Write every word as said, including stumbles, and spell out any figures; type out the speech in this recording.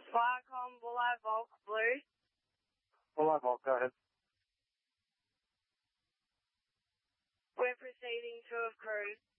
Viacom Bulli Volk Blue. Bulli Volk, go ahead. We're proceeding to of cruise.